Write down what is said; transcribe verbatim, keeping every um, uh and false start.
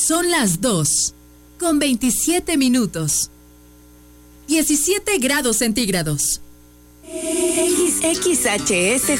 Son las dos, con veintisiete minutos. diecisiete grados centígrados. X H S